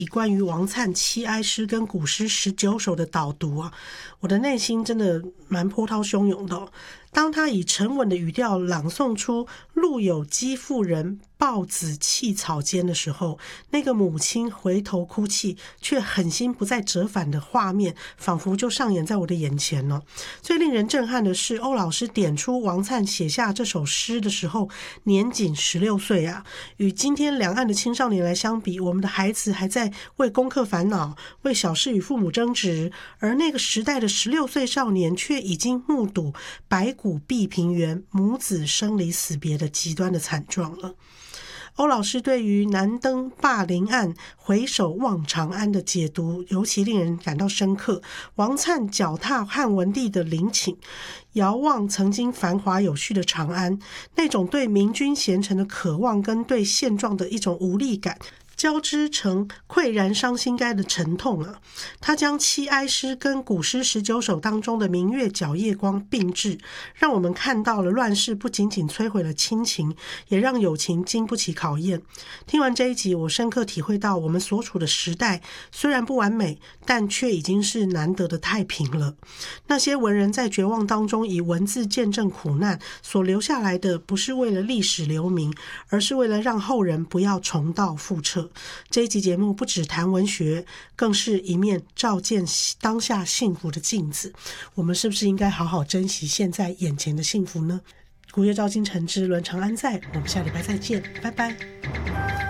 关于王粲七哀诗跟古诗19首的导读啊，我的内心真的蛮波涛汹涌的当他以沉稳的语调朗诵出路有姬妇人，抱子弃草间的时候，那个母亲回头哭泣却狠心不再折返的画面，仿佛就上演在我的眼前了。最令人震撼的是，欧老师点出王粲写下这首诗的时候年仅16岁啊，与今天两岸的青少年来相比，我们的孩子还在为功课烦恼，为小事与父母争执，而那个时代的16岁少年却已经目睹白骨碧平原，母子生离死别的极端的惨状了。欧老师对于南登霸陵岸，回首望长安的解读尤其令人感到深刻。王粲脚踏汉文帝的陵寝，遥望曾经繁华有序的长安，那种对明君贤臣的渴望跟对现状的一种无力感，交织成喟然伤心该的沉痛啊！他将七哀诗跟古诗19首当中的明月皎夜光并置，让我们看到了乱世不仅仅摧毁了亲情，也让友情经不起考验。听完这一集，我深刻体会到我们所处的时代虽然不完美，但却已经是难得的太平了。那些文人在绝望当中以文字见证苦难，所留下来的不是为了历史留名，而是为了让后人不要重蹈覆辙。这一集节目不只谈文学，更是一面照见当下幸福的镜子。我们是不是应该好好珍惜现在眼前的幸福呢？古月照今晨之伦常安在，我们下礼拜再见，拜拜。